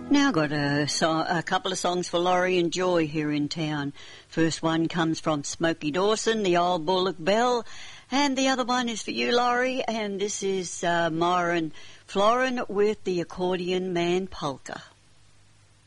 Now got a couple of songs for Laurie and Joy here in town. First one comes from Smokey Dawson, The Old Bullock Bell, and the other one is for you, Laurie, and this is Myron Florin with the Accordion Man Polka.